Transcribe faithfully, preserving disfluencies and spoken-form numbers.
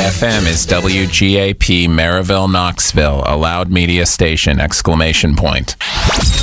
F M is W G A P Maryville, Knoxville, a loud media station, exclamation point.